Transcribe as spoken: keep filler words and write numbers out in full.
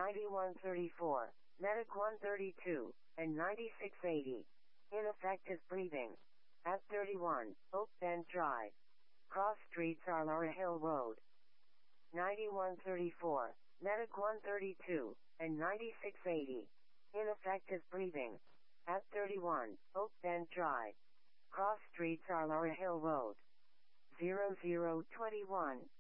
ninety-one thirty-four, Medic one thirty-two, and ninety-six eighty. Ineffective breathing. At thirty-one, Oak Bend Drive. Cross Streets are Laura Hill Road. ninety-one thirty-four, Medic one thirty-two, and ninety-six eighty. Ineffective breathing. At thirty-one, Oak Bend Drive. Cross Streets are Laura Hill Road. zero zero twenty-one,